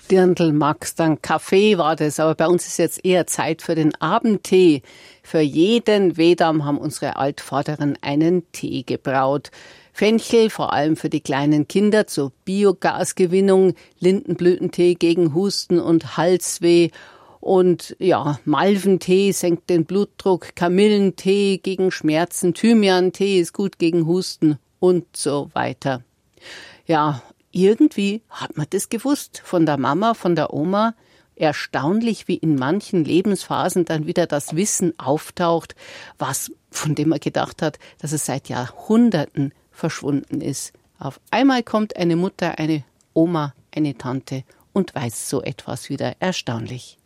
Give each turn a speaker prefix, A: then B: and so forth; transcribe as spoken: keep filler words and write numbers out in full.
A: Dirndl magst, dann Kaffee war das, aber bei uns ist jetzt eher Zeit für den Abendtee. Für jeden Wedam haben unsere Altvorderen einen Tee gebraut. Fenchel, vor allem für die kleinen Kinder zur Biogasgewinnung, Lindenblütentee gegen Husten und Halsweh und ja, Malventee senkt den Blutdruck, Kamillentee gegen Schmerzen, Thymiantee ist gut gegen Husten und so weiter. Ja, irgendwie hat man das gewusst von der Mama, von der Oma. Erstaunlich, wie in manchen Lebensphasen dann wieder das Wissen auftaucht, was, von dem man gedacht hat, dass es seit Jahrhunderten verschwunden ist. Auf einmal kommt eine Mutter, eine Oma, eine Tante und weiß so etwas wieder. Erstaunlich.